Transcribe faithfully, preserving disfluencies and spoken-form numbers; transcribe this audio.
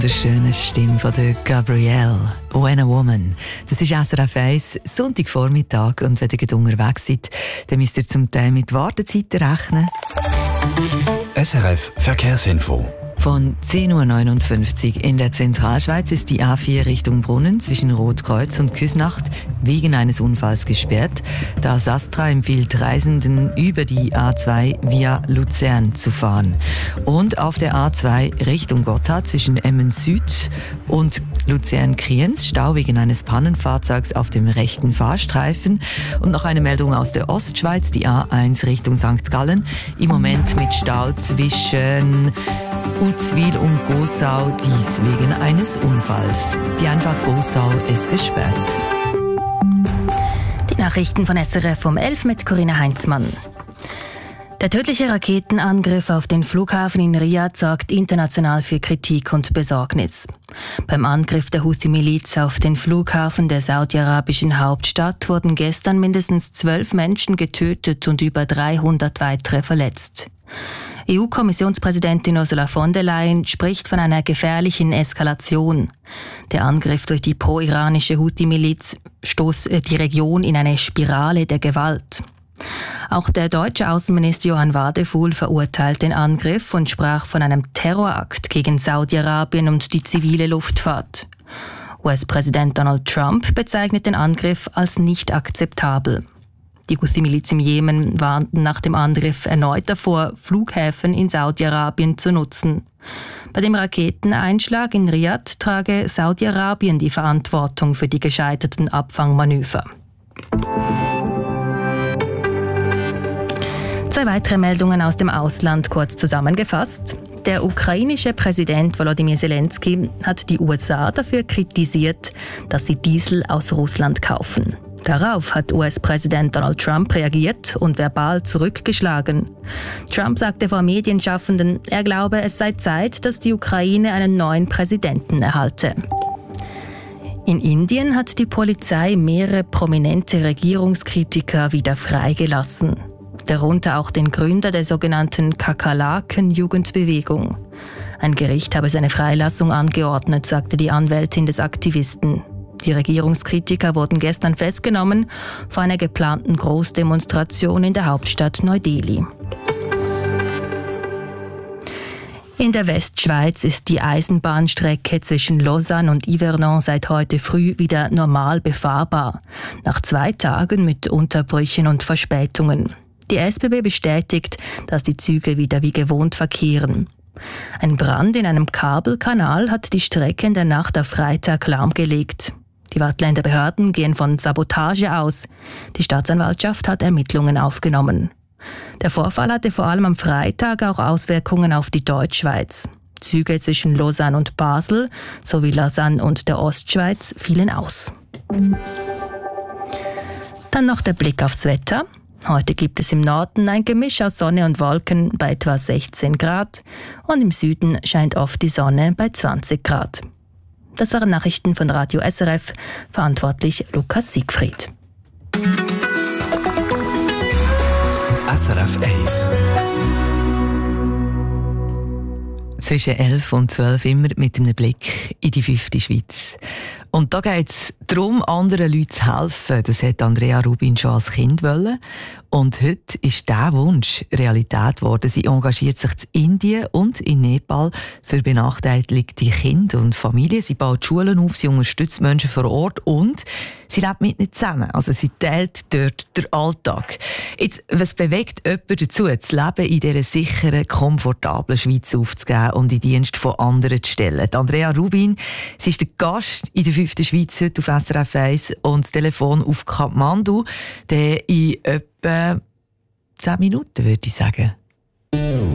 Der schöne Stimme von der Gabrielle, «When a Woman». Das ist S R F eins, Sonntagvormittag. Und wenn ihr gerade unterwegs seid, dann müsst ihr zum Teil mit Wartezeiten rechnen. S R F Verkehrsinfo. Von zehn Uhr neunundfünfzig in der Zentralschweiz ist die A vier Richtung Brunnen zwischen Rotkreuz und Küsnacht wegen eines Unfalls gesperrt. Das Astra empfiehlt Reisenden über die A zwei via Luzern zu fahren. Und auf der A zwei Richtung Gotthard zwischen Emmen Süd und Luzern-Kriens Stau wegen eines Pannenfahrzeugs auf dem rechten Fahrstreifen. Und noch eine Meldung aus der Ostschweiz, die A eins Richtung Sankt Gallen. Im Moment mit Stau zwischen Uzwil und Gossau, dies wegen eines Unfalls. Die Einfahrt Gossau ist gesperrt. Die Nachrichten von S R F um elf mit Corinna Heinzmann. Der tödliche Raketenangriff auf den Flughafen in Riyadh sorgt international für Kritik und Besorgnis. Beim Angriff der Houthi-Miliz auf den Flughafen der saudi-arabischen Hauptstadt wurden gestern mindestens zwölf Menschen getötet und über dreihundert weitere verletzt. E U-Kommissionspräsidentin Ursula von der Leyen spricht von einer gefährlichen Eskalation. Der Angriff durch die pro-iranische Houthi-Miliz stoßt die Region in eine Spirale der Gewalt. Auch der deutsche Außenminister Johann Wadefuhl verurteilt den Angriff und sprach von einem Terrorakt gegen Saudi-Arabien und die zivile Luftfahrt. U S-Präsident Donald Trump bezeichnet den Angriff als nicht akzeptabel. Die Houthi-Miliz im Jemen warnten nach dem Angriff erneut davor, Flughäfen in Saudi-Arabien zu nutzen. Bei dem Raketeneinschlag in Riyadh trage Saudi-Arabien die Verantwortung für die gescheiterten Abfangmanöver. Zwei weitere Meldungen aus dem Ausland kurz zusammengefasst. Der ukrainische Präsident Volodymyr Zelensky hat die U S A dafür kritisiert, dass sie Diesel aus Russland kaufen. Darauf hat U S-Präsident Donald Trump reagiert und verbal zurückgeschlagen. Trump sagte vor Medienschaffenden, er glaube, es sei Zeit, dass die Ukraine einen neuen Präsidenten erhalte. In Indien hat die Polizei mehrere prominente Regierungskritiker wieder freigelassen. Darunter auch den Gründer der sogenannten Kakerlaken-Jugendbewegung. Ein Gericht habe seine Freilassung angeordnet, sagte die Anwältin des Aktivisten. Die Regierungskritiker wurden gestern festgenommen vor einer geplanten Großdemonstration in der Hauptstadt Neu-Delhi. In der Westschweiz ist die Eisenbahnstrecke zwischen Lausanne und Yvernon seit heute früh wieder normal befahrbar. Nach zwei Tagen mit Unterbrüchen und Verspätungen. Die S B B bestätigt, dass die Züge wieder wie gewohnt verkehren. Ein Brand in einem Kabelkanal hat die Strecke in der Nacht auf Freitag lahmgelegt. Die Waadtländer Behörden gehen von Sabotage aus. Die Staatsanwaltschaft hat Ermittlungen aufgenommen. Der Vorfall hatte vor allem am Freitag auch Auswirkungen auf die Deutschschweiz. Züge zwischen Lausanne und Basel sowie Lausanne und der Ostschweiz fielen aus. Dann noch der Blick aufs Wetter. Heute gibt es im Norden ein Gemisch aus Sonne und Wolken bei etwa sechzehn Grad und im Süden scheint oft die Sonne bei zwanzig Grad. Das waren Nachrichten von Radio S R F, verantwortlich Lukas Siegfried. S R F eins. Zwischen elf und zwölf immer mit einem Blick in die fünfte Schweiz. Und da geht es darum, anderen Leuten zu helfen. Das hat Andrea Rubin schon als Kind wollen. Und heute ist dieser Wunsch Realität geworden. Sie engagiert sich in Indien und in Nepal für benachteiligte Kinder und Familien. Sie baut Schulen auf, sie unterstützt Menschen vor Ort und sie lebt mit ihnen zusammen. Also sie teilt dort den Alltag. Jetzt, was bewegt jemanden dazu, das Leben in dieser sicheren, komfortablen Schweiz aufzugeben und in Dienst von anderen zu stellen? Die Andrea Rubin, sie ist der Gast in der fünften Schweiz heute auf S R F eins und das Telefon auf Kathmandu, der in etwa zehn Minuten, würde ich sagen.